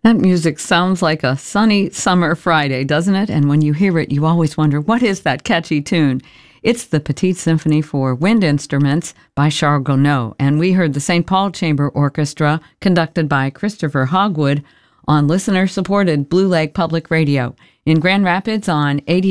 That music sounds like a sunny summer Friday, doesn't it? And when you hear it, you always wonder, what is that catchy tune? It's the Petite Symphony for Wind Instruments by Charles Gounod, and we heard the St. Paul Chamber Orchestra, conducted by Christopher Hogwood, on listener-supported Blue Lake Public Radio in Grand Rapids on 88.